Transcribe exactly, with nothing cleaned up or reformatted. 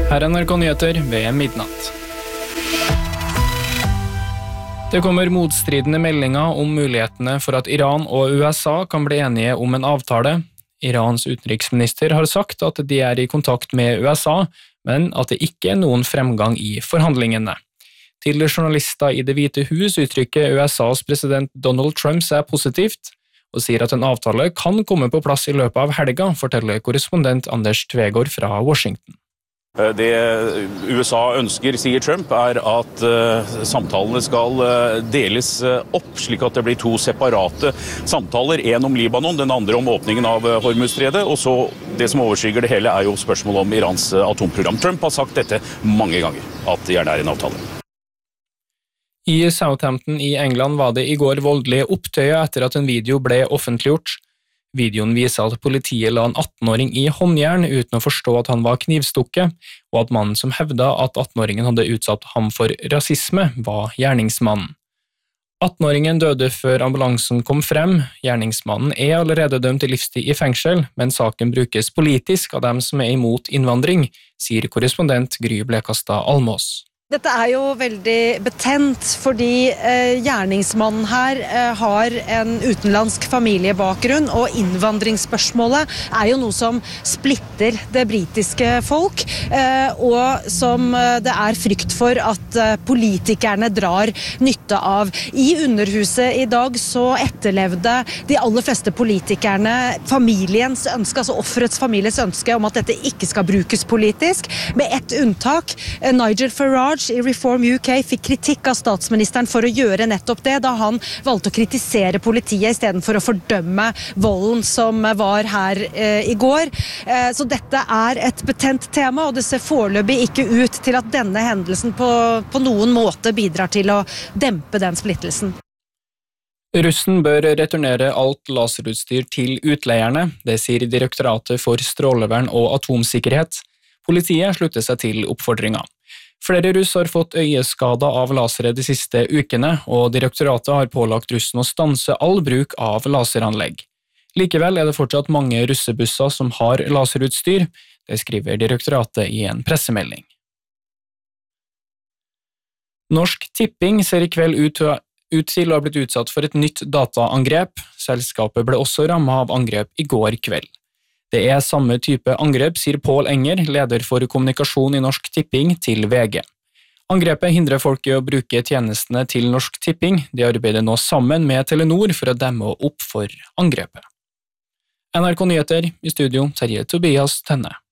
Her er N R K Nyheter ved midnatt. Det kommer motstridende meldinger om mulighetene for at Iran og U S A kan bli enige om en avtale. Irans utenriksminister har sagt at de er i kontakt med U S A, men at det ikke er noen fremgang i forhandlingene. Til journalister i Det hvite hus uttrykker U S A's president Donald Trump seg positivt, og sier at en avtale kan komme på plass i løpet av helga, forteller korrespondent Anders Tvegård fra Washington. Det U S A ønsker, sier Trump, er at uh, samtalene skal uh, deles uh, opp, slik at det blir to separate samtaler, en om Libanon, den andre om åpningen av uh, Hormuzstredet, og så det som overskygger det hele er jo spørsmålet om Irans uh, atomprogram. Trump har sagt dette mange ganger, at det gjerne er en avtale. I Southampton i England var det i går voldelige opptøyer etter at en video ble offentliggjort. Videoen viser at politiet la en attenåring i håndjern uten å forstå at han var knivstukket, og at mannen som hevdet at attenåringen hadde utsatt ham for rasisme, var gjerningsmannen. attenåringen døde før ambulansen kom frem. Gjerningsmannen er allerede dømt til livstid i fengsel, men saken brukes politisk av dem som er imot innvandring, sier korrespondent Gry Blekastad Almås. Dette er jo veldig betent, fordi eh, gjerningsmannen her eh, har en utenlandsk familiebakgrunn, og innvandringsspørsmålet er jo noe som splitter det britiske folk, eh, og som eh, det er frykt for at eh, politikerne drar nytte av. I Underhuset i dag så etterlevde de aller fleste politikerne familiens ønske, altså offerets families ønske om at dette ikke skal brukes politisk, med ett unntak. Eh, Nigel Farage i Reform U K fikk kritikk av statsministeren for å gjøre nettopp det, da han valgte å kritisere politiet i stedet for å fordømme volden som var her eh, i går. Eh, så dette er et betent tema, og det ser foreløpig ikke ut til at denne hendelsen på, på noen måte bidrar til å dempe den splittelsen. Russen bør returnere alt laserutstyr til utleierne, det sier Direktoratet for strålevern og atomsikkerhet. Politiet slutter seg til oppfordringen. Flere russ har fått øyeskader av lasere de siste ukene, og direktoratet har pålagt russen å stanse all bruk av laseranlegg. Likevel er det fortsatt mange russebusser som har laserutstyr, det skriver direktoratet i en pressemelding. Norsk Tipping ser i kveld ut, ut til å ha blitt utsatt for et nytt dataangrep. Selskapet ble også rammet av angrep i går kveld. Det er samme type angrep, sier Pål Enger, leder for kommunikasjon i Norsk Tipping, til V G. Angrepet hindrer folk i å bruke tjenestene til Norsk Tipping. De arbeider nå sammen med Telenor for å demme opp for angrepet. N R K Nyheter, i studio Terje Tobias Tenne.